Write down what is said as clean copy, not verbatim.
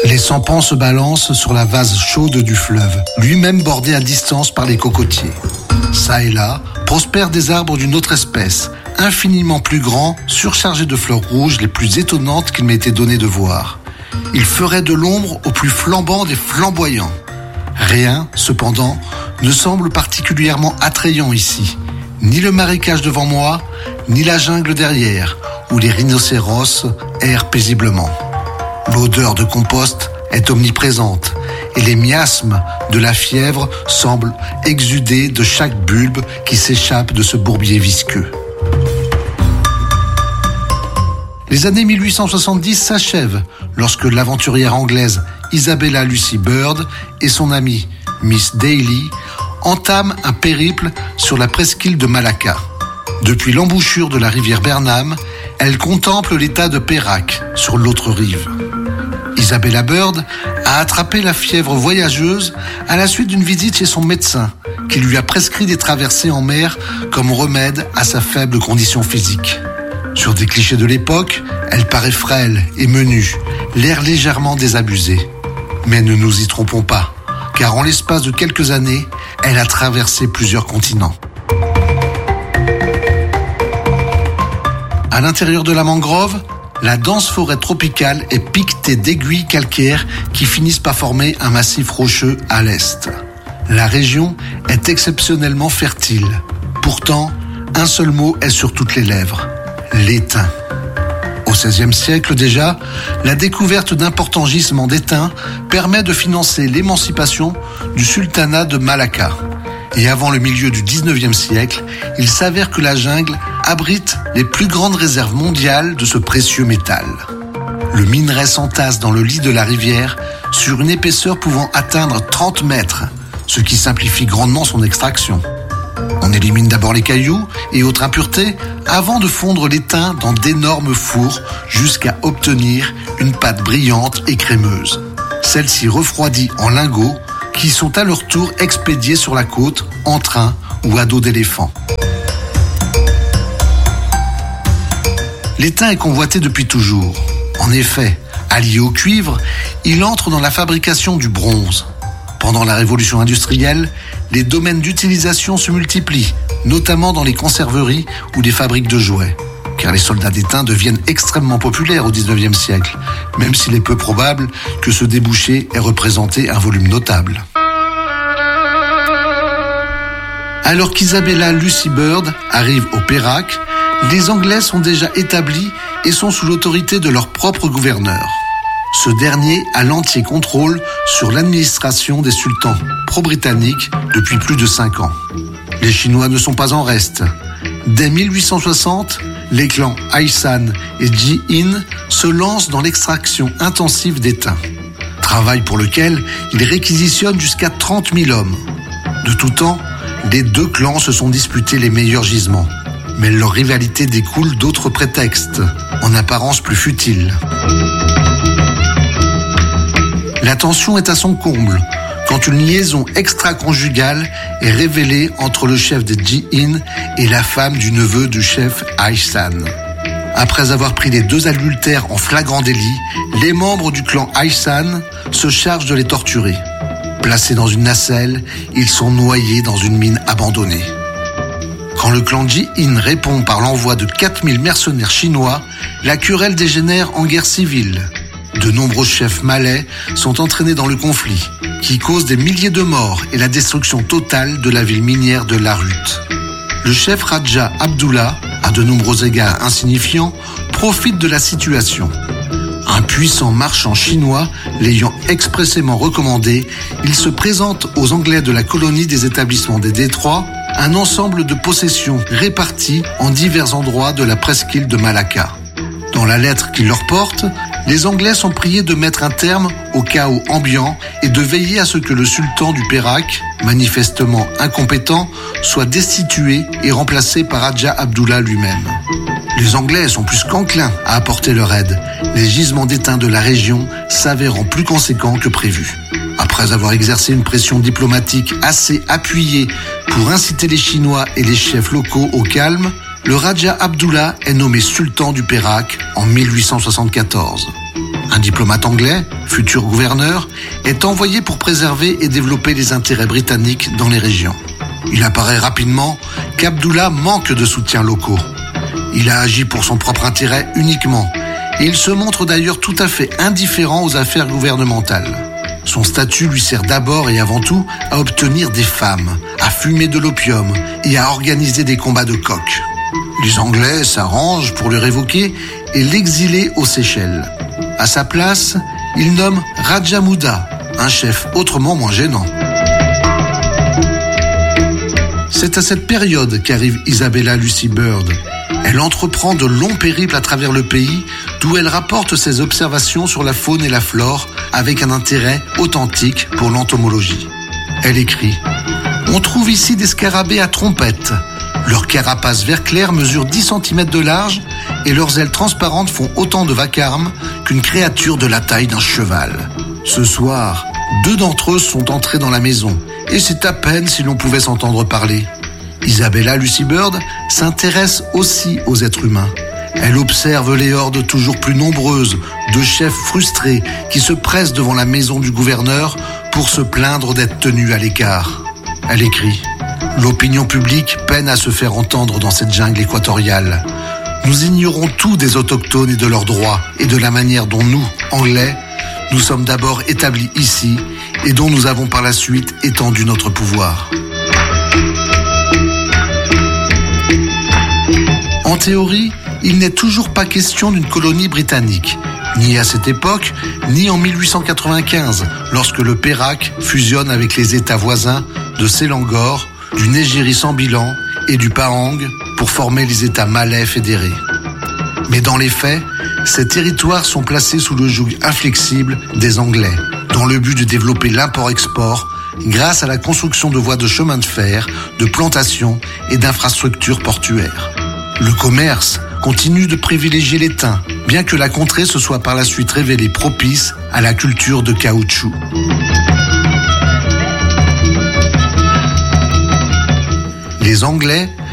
Les sampans se balancent sur la vase chaude du fleuve, lui-même bordé à distance par les cocotiers. Ça et là, prospèrent des arbres d'une autre espèce, infiniment plus grands, surchargés de fleurs rouges les plus étonnantes qu'il m'ait été donné de voir. Ils feraient de l'ombre au plus flambant des flamboyants. Rien, cependant, ne semble particulièrement attrayant ici. Ni le marécage devant moi, ni la jungle derrière, où les rhinocéros errent paisiblement. L'odeur de compost est omniprésente et les miasmes de la fièvre semblent exuder de chaque bulbe qui s'échappe de ce bourbier visqueux. Les années 1870 s'achèvent lorsque l'aventurière anglaise Isabella Lucy Bird et son amie Miss Daly entament un périple sur la presqu'île de Malacca. Depuis l'embouchure de la rivière Burnham, elle contemple l'état de Perak sur l'autre rive. Isabella Bird a attrapé la fièvre voyageuse à la suite d'une visite chez son médecin qui lui a prescrit des traversées en mer comme remède à sa faible condition physique. Sur des clichés de l'époque, elle paraît frêle et menue, l'air légèrement désabusé. Mais ne nous y trompons pas, car en l'espace de quelques années, elle a traversé plusieurs continents. À l'intérieur de la mangrove, la dense forêt tropicale est piquetée d'aiguilles calcaires qui finissent par former un massif rocheux à l'est. La région est exceptionnellement fertile. Pourtant, un seul mot est sur toutes les lèvres: l'étain. Au XVIe siècle déjà, la découverte d'importants gisements d'étain permet de financer l'émancipation du sultanat de Malacca. Et avant le milieu du XIXe siècle, il s'avère que la jungle abrite les plus grandes réserves mondiales de ce précieux métal. Le minerai s'entasse dans le lit de la rivière sur une épaisseur pouvant atteindre 30 mètres, ce qui simplifie grandement son extraction. On élimine d'abord les cailloux et autres impuretés avant de fondre l'étain dans d'énormes fours jusqu'à obtenir une pâte brillante et crémeuse. Celle-ci refroidie en lingots qui sont à leur tour expédiés sur la côte en train ou à dos d'éléphant. L'étain est convoité depuis toujours. En effet, allié au cuivre, il entre dans la fabrication du bronze. Pendant la révolution industrielle, les domaines d'utilisation se multiplient, notamment dans les conserveries ou les fabriques de jouets, car les soldats d'étain deviennent extrêmement populaires au XIXe siècle, même s'il est peu probable que ce débouché ait représenté un volume notable. Alors qu'Isabella Lucy Bird arrive au Perak, les Anglais sont déjà établis et sont sous l'autorité de leur propre gouverneur. Ce dernier a l'entier contrôle sur l'administration des sultans pro-britanniques depuis plus de 5 ans. Les Chinois ne sont pas en reste. Dès 1860, les clans Aisan et Ji-in se lancent dans l'extraction intensive d'étain, travail pour lequel ils réquisitionnent jusqu'à 30 000 hommes. De tout temps, les deux clans se sont disputés les meilleurs gisements, mais leur rivalité découle d'autres prétextes, en apparence plus futiles. La tension est à son comble quand une liaison extra-conjugale est révélée entre le chef des Ji-in et la femme du neveu du chef Aisan. Après avoir pris les deux adultères en flagrant délit, les membres du clan Aisan se chargent de les torturer. Placés dans une nacelle, ils sont noyés dans une mine abandonnée. Quand le clan Ji-in répond par l'envoi de 4000 mercenaires chinois, la querelle dégénère en guerre civile. De nombreux chefs malais sont entraînés dans le conflit, qui cause des milliers de morts et la destruction totale de la ville minière de Larut. Le chef Raja Abdullah, à de nombreux égards insignifiant, profite de la situation. Un puissant marchand chinois l'ayant expressément recommandé, il se présente aux Anglais de la colonie des établissements des détroits un ensemble de possessions réparties en divers endroits de la presqu'île de Malacca. Dans la lettre qu'il leur porte, les Anglais sont priés de mettre un terme au chaos ambiant et de veiller à ce que le sultan du Perak, manifestement incompétent, soit destitué et remplacé par Raja Abdullah lui-même. Les Anglais sont plus qu'enclins à apporter leur aide, les gisements d'étain de la région s'avérant plus conséquents que prévu. Après avoir exercé une pression diplomatique assez appuyée pour inciter les Chinois et les chefs locaux au calme, le Raja Abdullah est nommé sultan du Perak en 1874. Un diplomate anglais, futur gouverneur, est envoyé pour préserver et développer les intérêts britanniques dans les régions. Il apparaît rapidement qu'Abdullah manque de soutiens locaux. Il a agi pour son propre intérêt uniquement, et il se montre d'ailleurs tout à fait indifférent aux affaires gouvernementales. Son statut lui sert d'abord et avant tout à obtenir des femmes, à fumer de l'opium et à organiser des combats de coqs. Les Anglais s'arrangent pour le révoquer et l'exiler aux Seychelles. À sa place, il nomme Raja Mouda, un chef autrement moins gênant. C'est à cette période qu'arrive Isabella Lucy Bird. Elle entreprend de longs périples à travers le pays, d'où elle rapporte ses observations sur la faune et la flore avec un intérêt authentique pour l'entomologie. Elle écrit « On trouve ici des scarabées à trompettes. Leurs carapaces vert clair mesurent 10 cm de large et leurs ailes transparentes font autant de vacarme qu'une créature de la taille d'un cheval. Ce soir, 2 d'entre eux sont entrés dans la maison et c'est à peine si l'on pouvait s'entendre parler. » Isabella Lucy Bird s'intéresse aussi aux êtres humains. Elle observe les hordes toujours plus nombreuses de chefs frustrés qui se pressent devant la maison du gouverneur pour se plaindre d'être tenus à l'écart. Elle écrit « L'opinion publique peine à se faire entendre dans cette jungle équatoriale. Nous ignorons tout des autochtones et de leurs droits et de la manière dont nous, Anglais, nous sommes d'abord établis ici et dont nous avons par la suite étendu notre pouvoir. » En théorie, il n'est toujours pas question d'une colonie britannique, ni à cette époque, ni en 1895, lorsque le Perak fusionne avec les États voisins de Selangor, du Negeri-Sembilan et du Pahang pour former les États malais fédérés. Mais dans les faits, ces territoires sont placés sous le joug inflexible des Anglais, dans le but de développer l'import-export grâce à la construction de voies de chemin de fer, de plantations et d'infrastructures portuaires. Le commerce continue de privilégier l'étain, bien que la contrée se soit par la suite révélée propice à la culture de caoutchouc. Les Anglais